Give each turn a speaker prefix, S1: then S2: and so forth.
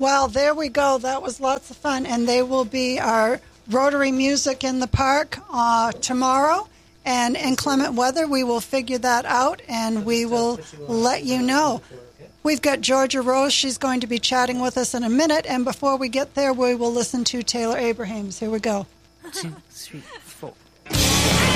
S1: Well, there we go. That was lots of fun. And they will be our Rotary Music in the Park tomorrow. And in inclement weather, we will figure that out, and we will let you know. We've got Georgia Rose. She's going to be chatting with us in a minute. And before we get there, we will listen to Taylor Abrahams. Here we go.
S2: 1, 2, 3.